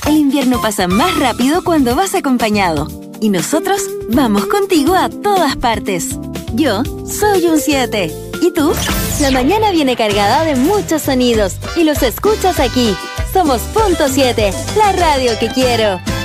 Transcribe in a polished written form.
El invierno pasa más rápido cuando vas acompañado. Y nosotros vamos contigo a todas partes. Yo soy un 7. ¿Y tú? La mañana viene cargada de muchos sonidos y los escuchas aquí. Somos Punto 7, la radio que quiero.